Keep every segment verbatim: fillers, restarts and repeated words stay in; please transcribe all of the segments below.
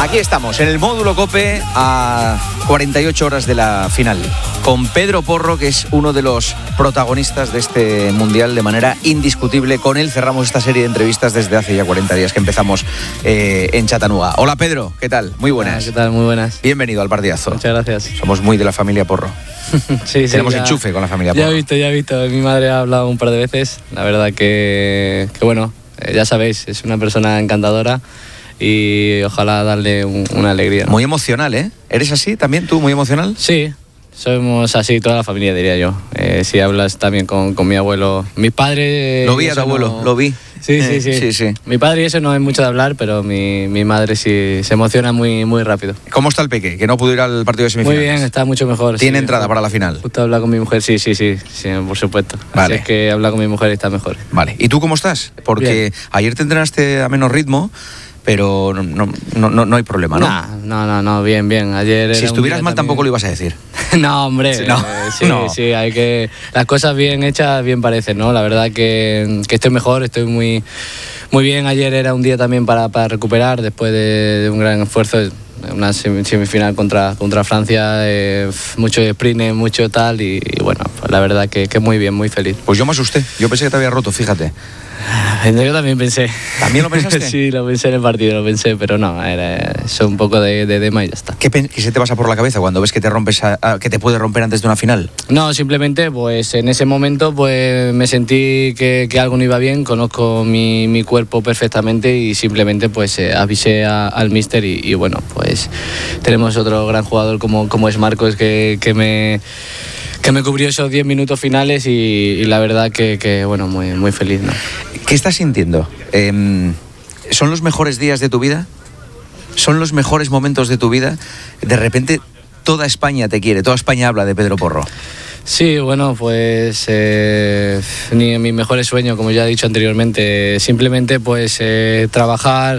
Aquí estamos, en el módulo COPE, a cuarenta y ocho horas de la final, con Pedro Porro, que es uno de los protagonistas de este Mundial de manera indiscutible. Con él cerramos esta serie de entrevistas desde hace ya cuarenta días que empezamos eh, en Chattanooga. Hola Pedro, ¿qué tal? Muy buenas. Ah, ¿qué tal? Muy buenas. Bienvenido al partidazo. Muchas gracias. Somos muy de la familia Porro. sí, Tenemos sí, ya, enchufe con la familia Porro. Ya he visto, ya he visto. Mi madre ha hablado un par de veces. La verdad que, que bueno, eh, ya sabéis, es una persona encantadora y ojalá darle un, una alegría, ¿no? Muy emocional, ¿eh? ¿Eres así también tú, muy emocional? Sí, somos así toda la familia, diría yo. Eh, si hablas también con, con mi abuelo, mi padre... Lo vi a tu abuelo, no... lo vi. Sí, sí, sí, sí, sí. Mi padre y eso no es mucho de hablar, pero mi, mi madre sí se emociona muy, muy rápido. ¿Cómo está el peque? Que no pudo ir al partido de semifinales. Muy bien, está mucho mejor. ¿Tiene sí, entrada para la final? Justo hablar con mi mujer, sí, sí, sí, sí, por supuesto. Vale. Así es que hablar con mi mujer está mejor. Vale. ¿Y tú cómo estás? Porque bien. Ayer te entrenaste a menos ritmo, pero no, no, no, no hay problema, ¿no? Nah, no, no, no, bien, bien. Ayer si era estuvieras mal también... tampoco lo ibas a decir. No, hombre, sí, no. Eh, sí, no. sí, hay que... Las cosas bien hechas bien parecen, ¿no? La verdad que, que estoy mejor, estoy muy, muy bien. Ayer era un día también para, para recuperar después de, de un gran esfuerzo. Una semifinal contra, contra Francia, eh, mucho sprint, mucho tal y, y bueno, pues la verdad que, que muy bien, muy feliz. Pues yo me asusté, yo pensé que te había roto, fíjate. Yo también pensé. ¿También lo pensaste? Sí, lo pensé en el partido, lo pensé, pero no, era eso, un poco de, de dema y ya está. ¿Qué, ¿Qué se te pasa por la cabeza cuando ves que te rompes a, a, que te puede romper antes de una final? No, simplemente pues en ese momento pues me sentí que, que algo no iba bien, conozco mi, mi cuerpo perfectamente y simplemente pues eh, avisé a, al míster y, y bueno, pues tenemos otro gran jugador como, como es Marcos que, que me... que me cubrió esos diez minutos finales y, y la verdad que, que bueno, muy, muy feliz, ¿no? ¿Qué estás sintiendo? Eh, ¿Son los mejores días de tu vida? ¿Son los mejores momentos de tu vida? De repente toda España te quiere, toda España habla de Pedro Porro. Sí, bueno, pues eh, ni mis mejores sueños, como ya he dicho anteriormente, simplemente pues eh, trabajar...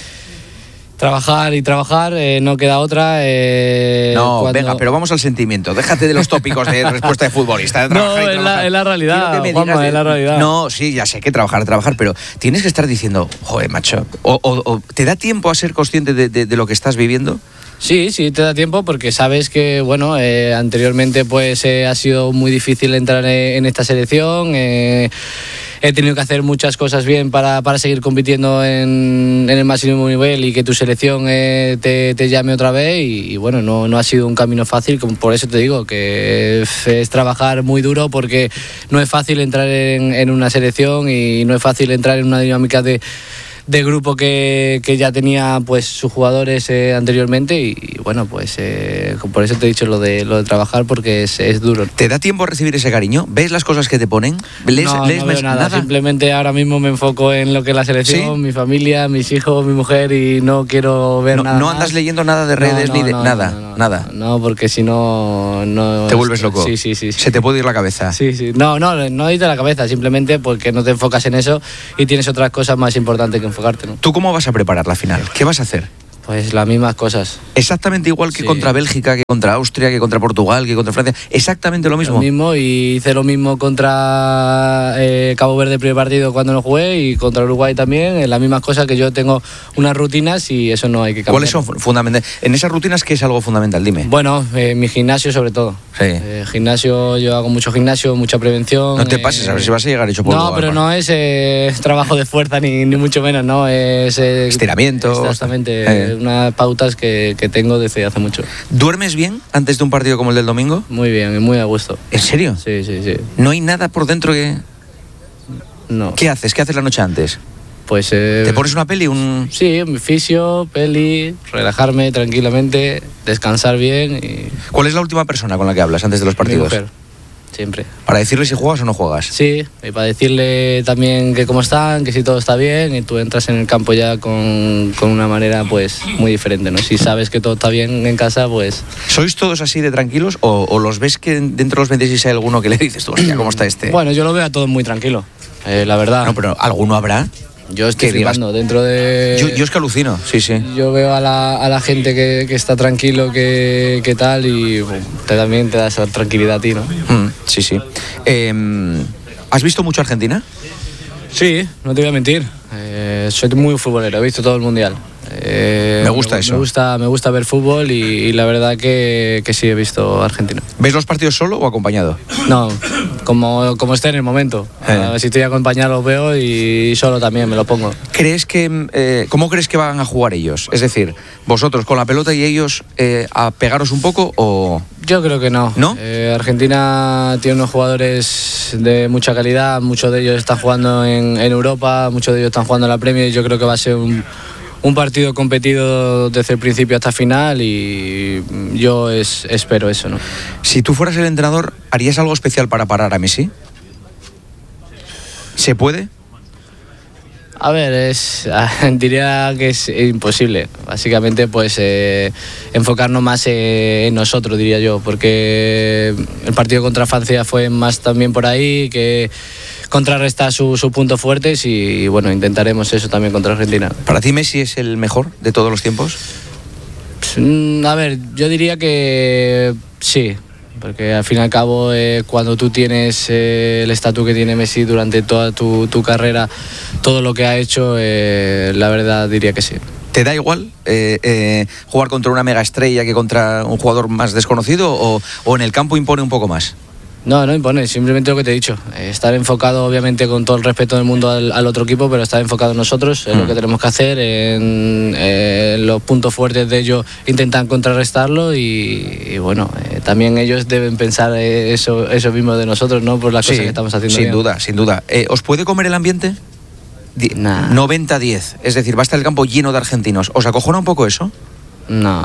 Trabajar y trabajar, eh, no queda otra. Eh, no, cuando... venga, pero vamos al sentimiento. Déjate de los tópicos de respuesta de futbolista. De no, es la, es la realidad, Juanma, de... es la realidad. No, sí, ya sé que trabajar, trabajar, pero tienes que estar diciendo, joder, macho, o, o, o ¿te da tiempo a ser consciente de, de, de lo que estás viviendo? Sí, sí, te da tiempo porque sabes que, bueno, eh, anteriormente pues eh, ha sido muy difícil entrar en esta selección. Eh, He tenido que hacer muchas cosas bien para, para seguir compitiendo en, en el máximo nivel y que tu selección eh, te, te llame otra vez y, y bueno, no, no ha sido un camino fácil, por eso te digo que es, es trabajar muy duro porque no es fácil entrar en, en una selección y no es fácil entrar en una dinámica de de grupo que, que ya tenía pues sus jugadores eh, anteriormente y, y bueno pues eh, por eso te he dicho lo de lo de trabajar porque es, es duro. ¿Te da tiempo a recibir ese cariño? ¿Ves las cosas que te ponen? ¿Lees, no, lees no veo nada. nada? Simplemente ahora mismo me enfoco en lo que es la selección, ¿Sí? mi familia, mis hijos, mi mujer y no quiero ver no, nada. ¿No andas más. leyendo nada de redes no, no, ni de no, nada? No, no, nada. No, porque si no, no te vuelves loco. Sí, sí, sí, sí. Se te puede ir la cabeza. Sí, sí. No, no, no ir de la cabeza, simplemente porque no te enfocas en eso y tienes otras cosas más importantes que enfocarte, ¿no? ¿Tú cómo vas a preparar la final? ¿Qué vas a hacer? Pues las mismas cosas. Exactamente igual que sí. contra Bélgica, que contra Austria, que contra Portugal, que contra Francia. Exactamente lo mismo. Lo mismo y hice lo mismo contra eh, Cabo Verde el primer partido cuando no jugué y contra Uruguay también. En las mismas cosas que yo tengo unas rutinas y eso no hay que cambiar. ¿Cuáles son fundamentales? En esas rutinas, ¿qué es algo fundamental? Dime. Bueno, eh, mi gimnasio sobre todo. Sí. Eh, gimnasio, yo hago mucho gimnasio, mucha prevención. No te eh, pases, a ver si vas a llegar hecho polvo. No, pero no es eh, trabajo de fuerza ni, ni mucho menos, ¿no? Es eh, estiramiento. Exactamente, eh. unas pautas que, que tengo desde hace mucho. ¿Duermes bien antes de un partido como el del domingo? Muy bien, y muy a gusto. ¿En serio? Sí, sí, sí. ¿No hay nada por dentro que...? No. ¿Qué haces? ¿Qué haces la noche antes? Pues... Eh, ¿Te pones una peli? Un... Sí, mi fisio, peli, relajarme tranquilamente, descansar bien y... ¿Cuál es la última persona con la que hablas antes de los partidos? Mi mujer, siempre. ¿Para decirle si juegas o no juegas? Sí, y para decirle también que cómo están, que si todo está bien y tú entras en el campo ya con, con una manera pues muy diferente, ¿no? Si sabes que todo está bien en casa, pues... ¿Sois todos así de tranquilos o, o los ves que dentro de los veintiséis hay alguno que le dices tú, hostia, ¿cómo está este? Bueno, yo lo veo a todos muy tranquilo, eh, la verdad. No, pero ¿alguno habrá? Yo estoy flipando dentro de... Yo, yo es que alucino, sí, sí. Yo veo a la, a la gente que, que está tranquilo, que, que tal, y bueno, te, también te da esa tranquilidad a ti, ¿no? Mm, sí, sí. Eh, ¿Has visto mucho Argentina? Sí, no te voy a mentir. Eh, soy muy futbolero, he visto todo el Mundial. Eh, me gusta me, eso. Me gusta, me gusta ver fútbol y, y la verdad que, que sí he visto a Argentina. ¿Ves los partidos solo o acompañado? No, como, como esté en el momento. Eh. Si estoy acompañado los veo y solo también me lo pongo. ¿Crees que, eh, ¿Cómo crees que van a jugar ellos? Es decir, vosotros con la pelota y ellos eh, a pegaros un poco o... Yo creo que no. ¿No? Eh, Argentina tiene unos jugadores de mucha calidad, muchos de ellos están jugando en, en Europa, muchos de ellos están jugando en la Premier y yo creo que va a ser un, un partido competido desde el principio hasta el final y yo es, espero eso, ¿no? Si tú fueras el entrenador, ¿harías algo especial para parar a Messi? ¿Se puede? A ver, es, diría que es imposible. Básicamente, pues eh, enfocarnos más eh, en nosotros, diría yo, porque el partido contra Francia fue más también por ahí, que contrarrestar sus su puntos fuertes y, bueno, intentaremos eso también contra Argentina. ¿Para ti Messi es el mejor de todos los tiempos? Pues, a ver, yo diría que sí. Porque al fin y al cabo, eh, cuando tú tienes eh, el estatus que tiene Messi durante toda tu, tu carrera, todo lo que ha hecho, eh, la verdad diría que sí. ¿Te da igual eh, eh, jugar contra una mega estrella que contra un jugador más desconocido o, o en el campo impone un poco más? No, no impone, simplemente lo que te he dicho. Eh, estar enfocado, obviamente, con todo el respeto del mundo al, al otro equipo, pero estar enfocado en nosotros, en mm. lo que tenemos que hacer, en, en los puntos fuertes de ellos, intentar contrarrestarlo y, y bueno, eh, también ellos deben pensar eh, eso, eso mismo de nosotros, ¿no? Por las sí, cosas que estamos haciendo. Sin bien. duda, sin duda. Eh, ¿Os puede comer el ambiente? Di- nah. noventa a diez, es decir, va a estar el campo lleno de argentinos. ¿Os acojona un poco eso? No,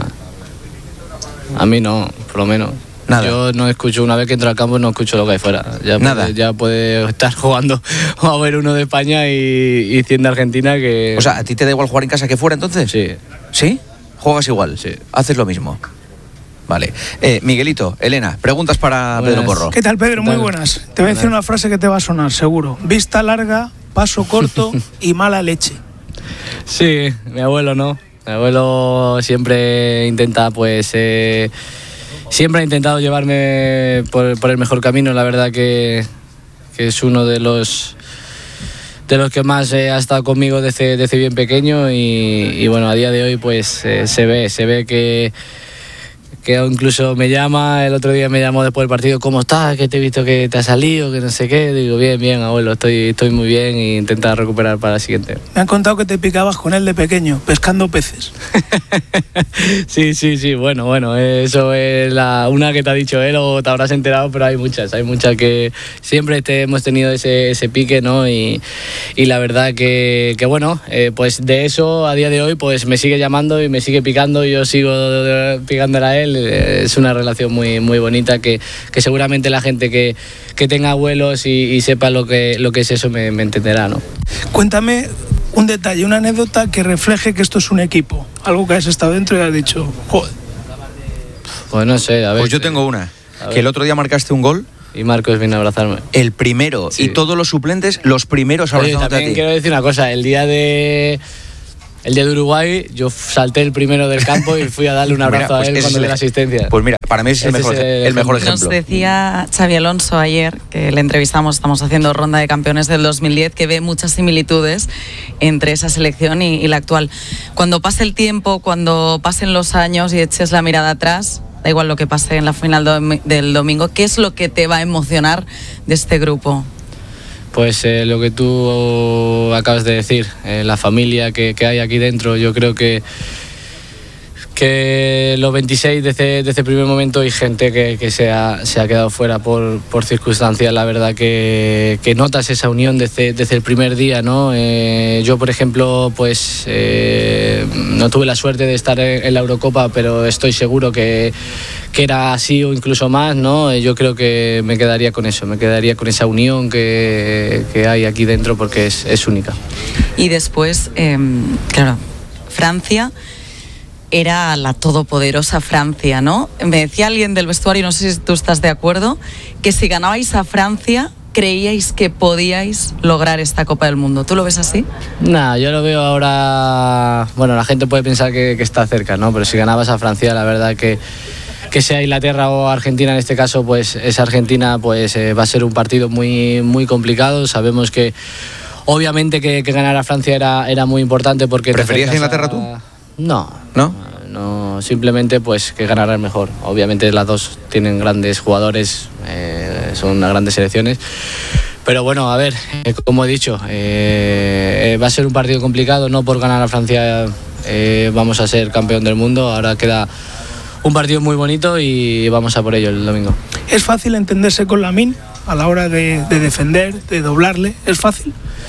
a mí no, por lo menos. Nada. Yo no escucho, una vez que entro al campo no escucho lo que hay fuera. Ya Nada. Puede, ya puede estar jugando a ver uno de España y, y cien de Argentina que... O sea, ¿a ti te da igual jugar en casa que fuera entonces? Sí. ¿Sí? ¿Juegas igual? Sí. ¿Haces lo mismo? Vale. Eh, Miguelito, Elena, preguntas para Buenas. Pedro Porro. ¿Qué tal, Pedro? ¿Qué tal? Muy buenas. Te voy a decir una frase que te va a sonar, seguro. Vista larga, paso corto y mala leche. Sí, mi abuelo no. Mi abuelo siempre intenta, pues... Eh, siempre ha intentado llevarme por, por el mejor camino. La verdad que, que es uno de los de los que más eh, ha estado conmigo desde, desde bien pequeño y, y bueno, a día de hoy pues eh, se ve, se ve que que incluso me llama, el otro día me llamó después del partido, ¿cómo estás? Que te he visto que te ha salido, que no sé qué. Digo, bien, bien, abuelo, estoy, estoy muy bien e intenta recuperar para la siguiente. Me han contado que te picabas con él de pequeño, pescando peces. Sí, sí, sí, bueno, bueno, eso es la, una que te ha dicho él o te habrás enterado, pero hay muchas, hay muchas que siempre te, hemos tenido ese, ese pique, ¿no? Y, y la verdad que, que bueno, eh, pues de eso a día de hoy pues me sigue llamando y me sigue picando y yo sigo picándole a él. Es una relación muy, muy bonita que, que seguramente la gente que, que tenga abuelos y, y sepa lo que, lo que es eso me, me entenderá, ¿no? Cuéntame un detalle, una anécdota que refleje que esto es un equipo. Algo que has estado dentro y has dicho, joder. Pues no sé, a ver. Pues yo tengo una. Que el otro día marcaste un gol. Y Marcos viene a abrazarme. El primero. Sí. Y todos los suplentes, los primeros abrazándote. Oye, también a ti. quiero decir una cosa. El día de... El día de Uruguay, yo salté el primero del campo y fui a darle un abrazo mira, pues a él cuando le la asistencia. Pues mira, para mí es el mejor, es el, el mejor ejemplo. Nos decía Xavi Alonso ayer, que le entrevistamos, estamos haciendo ronda de campeones del dos mil diez, que ve muchas similitudes entre esa selección y, y la actual. Cuando pase el tiempo, cuando pasen los años y eches la mirada atrás, da igual lo que pase en la final do- del domingo, ¿qué es lo que te va a emocionar de este grupo? Pues eh, lo que tú acabas de decir, eh, la familia que, que hay aquí dentro, yo creo que que los veintiséis desde, desde el primer momento hay gente que, que se, ha, se ha quedado fuera por, por circunstancias, la verdad que, que notas esa unión desde, desde el primer día, ¿no? Eh, yo, por ejemplo, pues eh, no tuve la suerte de estar en, en la Eurocopa, pero estoy seguro que, que era así o incluso más, ¿no? Yo creo que me quedaría con eso, me quedaría con esa unión que, que hay aquí dentro porque es, es única. Y después, eh, claro, Francia... era la todopoderosa Francia, ¿no? Me decía alguien del vestuario, no sé si tú estás de acuerdo, que si ganabais a Francia, creíais que podíais lograr esta Copa del Mundo. ¿Tú lo ves así? Nah, yo lo veo ahora... Bueno, la gente puede pensar que, que está cerca, ¿no? Pero si ganabas a Francia, la verdad que... que sea Inglaterra o Argentina en este caso, pues esa Argentina pues eh, va a ser un partido muy, muy complicado. Sabemos que... Obviamente que, que ganar a Francia era, era muy importante porque... ¿Preferías a Inglaterra tú? No. ¿No? No, simplemente pues que ganará el mejor. Obviamente las dos tienen grandes jugadores, eh, son unas grandes selecciones. Pero bueno, a ver, eh, como he dicho, eh, eh, va a ser un partido complicado. No por ganar a Francia eh, vamos a ser campeón del mundo. Ahora queda un partido muy bonito y vamos a por ello el domingo. ¿Es fácil entenderse con Lamine a la hora de, de defender, de doblarle? ¿Es fácil?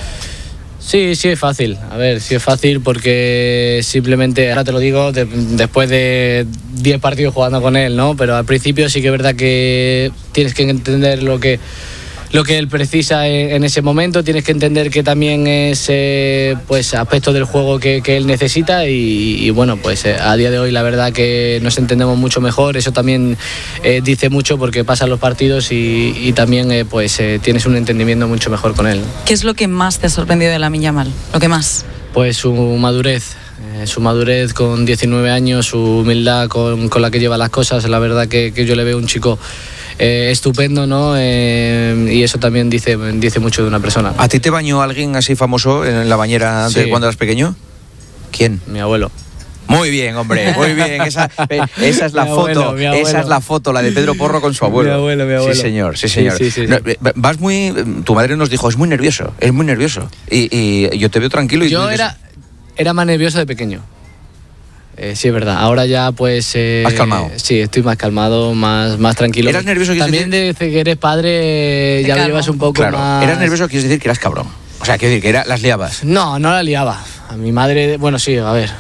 Sí, sí es fácil. A ver, sí es fácil porque simplemente, ahora te lo digo, de, después de diez partidos jugando con él, ¿no? Pero al principio sí que es verdad que tienes que entender lo que lo que él precisa en, en ese momento, tienes que entender que también es eh, pues aspectos del juego que, que él necesita y, y bueno, pues eh, a día de hoy la verdad que nos entendemos mucho mejor. Eso también eh, dice mucho porque pasan los partidos y, y también eh, pues eh, tienes un entendimiento mucho mejor con él. ¿Qué es lo que más te ha sorprendido de Lamine Yamal? ¿Lo que más? Pues su madurez, eh, su madurez con diecinueve años, su humildad con, con la que lleva las cosas. La verdad que, que yo le veo un chico eh, estupendo, ¿no? Eh, y eso también dice, dice mucho de una persona. ¿A ti te bañó alguien así famoso en la bañera Sí. de cuando eras pequeño? ¿Quién? Mi abuelo. Muy bien, hombre, muy bien. Esa, esa es la Mi foto, abuelo, mi abuelo. esa es la foto, la de Pedro Porro con su abuelo. Mi abuelo, mi abuelo. Sí, señor, sí, Sí, señor. sí, sí, No, sí. vas muy, tu madre nos dijo, es muy nervioso, es muy nervioso. Y, y yo te veo tranquilo. Y tú Yo dices, era, era más nervioso de pequeño. Eh, sí, es verdad. Ahora ya, pues. Eh, ¿Más calmado? Sí, estoy más calmado, más, más tranquilo. ¿Eras nervioso? También decir? desde que eres padre, Te ya lo calma. llevas un poco Claro, más. eras nervioso, quieres decir que eras cabrón. O sea, quiero decir que era, las liabas. No, no la liaba. A mi madre, bueno, sí, a ver.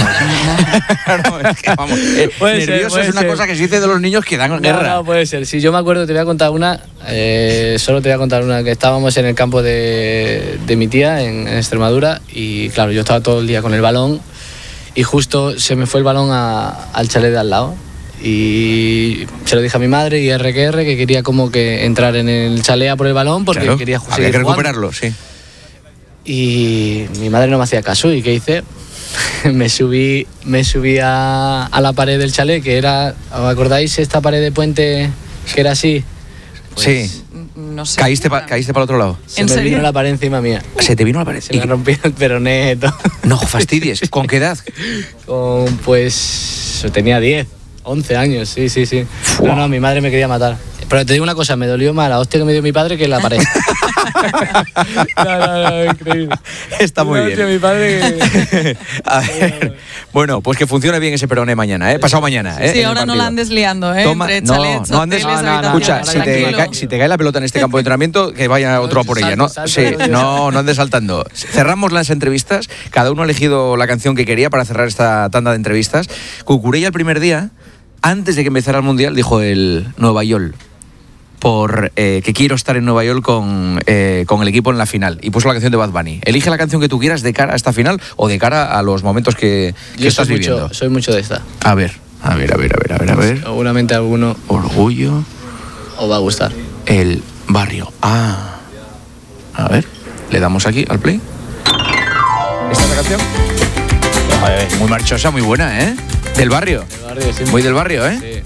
No, es que, vamos, eh, Puede ser, nervioso puede es una ser. cosa que se dice de los niños que dan guerra. No, no, puede ser. Si yo me acuerdo, te voy a contar una. Eh, solo te voy a contar una. Que estábamos en el campo de, de mi tía en, en Extremadura. Y claro, yo estaba todo el día con el balón. Y justo se me fue el balón a- al chalet de al lado. Y se lo dije a mi madre y R que R que quería como que entrar en el chalet a por el balón porque Claro, quería había seguir que jugando. recuperarlo, sí. Y mi madre no me hacía caso. ¿Y qué hice? me subí, me subí a, a la pared del chalet, que era, ¿os acordáis esta pared de puente que era así? Sí. No sé. Caíste para caíste pa el otro lado. Se ¿En me serio? vino la pared encima mía. Se te vino la pared. Se me rompió el peroné. Todo. No fastidies. ¿Con qué edad? Con, pues, yo tenía diez, once años, sí, sí, sí. Fua. No, no, mi madre me quería matar. Pero te digo una cosa, me dolió más la hostia que me dio mi padre que la pared. no, no, no, increíble. Está muy La bien. hostia de mi padre que- A ver, bueno, pues que funcione bien ese peroné mañana, ¿eh? Pasado mañana, ¿eh? Sí, en el ahora no partido. la andes liando, ¿eh? Toma- Entre no, chalets, no andes- hoteles, no, no, no, Escucha, no, si te, tranquilo. cae, si te cae la pelota en este campo de entrenamiento, que vaya otro a por ella, ¿no? salto, Sí, salto, no, no andes saltando. Cerramos las entrevistas, cada uno ha elegido la canción que quería para cerrar esta tanda de entrevistas. Cucurella el primer día, antes de que empezara el Mundial, dijo el Nueva York. Por eh, que quiero estar en Nueva York con, eh, con el equipo en la final. Y puso la canción de Bad Bunny. Elige la canción que tú quieras de cara a esta final o de cara a los momentos que, que Yo estás soy viviendo. mucho, soy mucho de esta. A ver, a ver, a ver, a ver, a ver, a ver. Seguramente a alguno Orgullo, os va a gustar. el barrio. Ah. A ver, le damos aquí al play. ¿Esta es la canción? Joder, muy marchosa, muy buena, ¿eh? Del barrio. El barrio, sí. Muy del barrio, ¿eh? Sí.